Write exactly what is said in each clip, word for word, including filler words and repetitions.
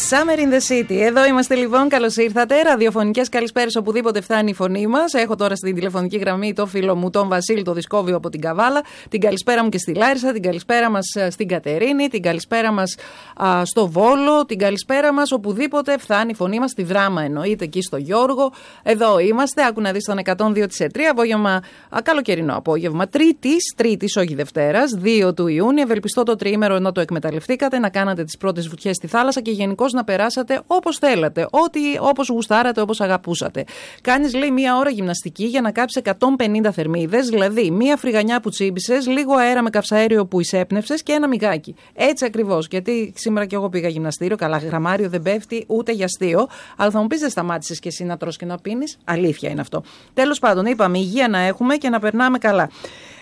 Summer in the City. Εδώ είμαστε λοιπόν, καλώς ήρθατε. Ραδιοφωνικές καλησπέρες οπουδήποτε φτάνει η φωνή μας. Έχω τώρα στην τηλεφωνική γραμμή το φίλο μου τον Βασίλη το Δισκόβιο από την Καβάλα. Την καλησπέρα μου και στη Λάρισα, την καλησπέρα μας στην Κατερίνη, την καλησπέρα μας α, στο Βόλο, την καλησπέρα μας οπουδήποτε φτάνει η φωνή μας, στη Δράμα εννοείται, εκεί στο Γιώργο. Εδώ είμαστε, άκου να δεις τον εκατόν δύο κόμμα τρία, απόγευμα, α, καλοκαιρινό απόγευμα, Τρίτης, Τρίτης όχι Δευτέρας, δύο του Ιούνιου. Ευελπιστώ το τριήμερο να το εκμεταλλευτήκατε, να κάνατε τις πρώτες βουτιές στη θάλασσα και γενικώς να περάσατε όπως θέλατε, ό,τι, όπως γουστάρατε, όπως αγαπούσατε. Κάνεις, λέει, μία ώρα γυμναστική για να κάψεις εκατόν πενήντα θερμίδες, δηλαδή μία φρυγανιά που τσίμπησες, λίγο αέρα με καυσαέριο που εισέπνευσες και ένα μυγάκι. Έτσι ακριβώς. Γιατί σήμερα κι εγώ πήγα γυμναστήριο, καλά, γραμμάριο δεν πέφτει ούτε για αστείο, αλλά θα μου πεις δεν σταμάτησες κι εσύ να τρως και να πίνεις. Αλήθεια είναι αυτό. Τέλος πάντων, είπαμε υγεία να έχουμε και να περνάμε καλά.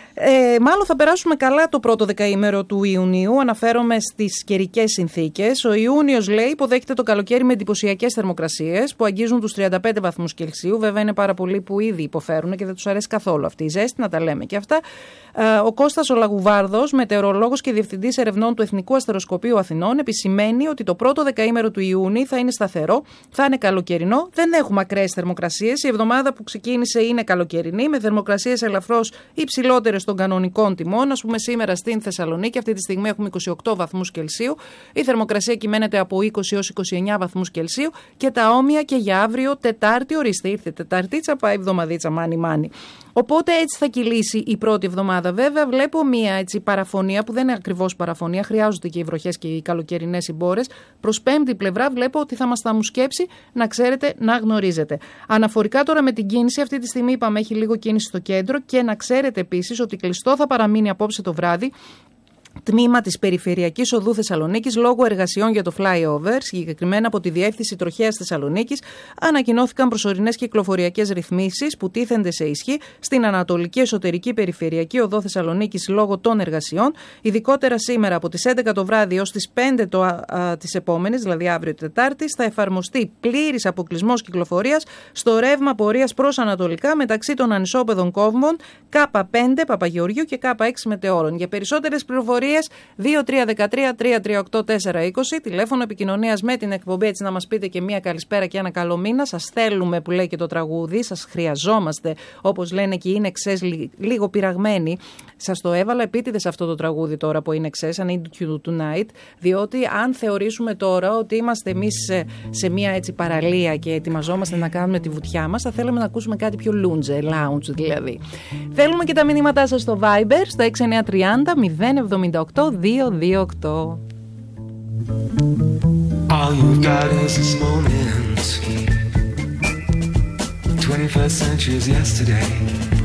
Ε, μάλλον θα περάσουμε καλά το πρώτο δεκαήμερο του Ιουνίου. Αναφέρομαι στις καιρικές συνθήκες. Ο Ιούνιος, λέει, υποδέχεται το καλοκαίρι με εντυπωσιακές θερμοκρασίες που αγγίζουν τους τριάντα πέντε βαθμούς Κελσίου. Βέβαια, είναι πάρα πολλοί που ήδη υποφέρουν και δεν τους αρέσει καθόλου αυτή η ζέστη, να τα λέμε και αυτά. Ε, ο Κώστας ο Λαγουβάρδος, μετεωρολόγος και διευθυντής ερευνών του Εθνικού Αστεροσκοπείου Αθηνών, επισημαίνει ότι το πρώτο δεκαήμερο του Ιούνιου θα είναι σταθερό, θα είναι καλοκαιρινό. Δεν έχουμε ακραίες θερμοκρασίες. Η εβδομάδα που ξεκίνησε είναι καλοκαιρινή, με θερμοκρασίες ελαφρώς υψηλότερες των κανονικών τιμών. Ας πούμε, σήμερα στην Θεσσαλονίκη, αυτή τη στιγμή έχουμε είκοσι οκτώ βαθμούς Κελσίου. Η θερμοκρασία κυμαίνεται από είκοσι έως είκοσι εννέα βαθμούς Κελσίου και τα όμοια και για αύριο Τετάρτη. Ορίστε, ήρθε Τεταρτίτσα, πάει εβδομαδίτσα, μάνι μάνι. Οπότε έτσι θα κυλήσει η πρώτη εβδομάδα. Βέβαια, βλέπω μία έτσι παραφωνία που δεν είναι ακριβώς παραφωνία. Χρειάζονται και οι βροχές και οι καλοκαιρινές συμπόρες. Προς πέμπτη πλευρά βλέπω ότι θα μας τα μουσκέψει, να ξέρετε, να γνωρίζετε. Αναφορικά τώρα με την κίνηση, αυτή τη στιγμή είπαμε έχει λίγο κίνηση στο κέντρο και να ξέρετε επίσης ότι κλειστό θα παραμείνει απόψε το βράδυ τμήμα της Περιφερειακής Οδού Θεσσαλονίκης λόγω εργασιών για το flyover. Συγκεκριμένα από τη Διεύθυνση Τροχέας Θεσσαλονίκης ανακοινώθηκαν προσωρινές κυκλοφοριακές ρυθμίσεις που τίθενται σε ισχύ στην Ανατολική Εσωτερική Περιφερειακή Οδό Θεσσαλονίκης λόγω των εργασιών. Ειδικότερα σήμερα από τις έντεκα το βράδυ ως τις πέντε το, α, α, της επόμενης, δηλαδή αύριο Τετάρτης, θα εφαρμοστεί πλήρης αποκλεισμός κυκλοφορίας στο ρεύμα πορείας προς Ανατολικά μεταξύ των ανισόπεδων κόμβων Κ πέντε Παπαγεωργίου και Κ έξι Μετεώρων. Για περισσότερες πληροφορίες δύο τρία ένα τρία τρία τρία οκτώ τέσσερα είκοσι, τηλέφωνο επικοινωνίας με την εκπομπή, έτσι να μας πείτε και μία καλησπέρα και ένα καλό μήνα. Σας θέλουμε, που λέει και το τραγούδι, σας χρειαζόμαστε, όπως λένε και είναι εξές λίγο πειραγμένοι. Σας το έβαλα επίτηδες αυτό το τραγούδι τώρα που είναι εξές, I need you tonight, διότι αν θεωρήσουμε τώρα ότι είμαστε εμείς σε, σε μία έτσι παραλία και ετοιμαζόμαστε να κάνουμε τη βουτιά μας, θα θέλαμε να ακούσουμε κάτι πιο lounge, lounge δηλαδή. Θέλουμε και τα μηνύματά σας στο Viber, στο έξι εννιά τρία μηδέν μηδέν εβδομήντα οκτώ δύο δύο οκτώ. All you've got is this moment. twenty-first century is yesterday.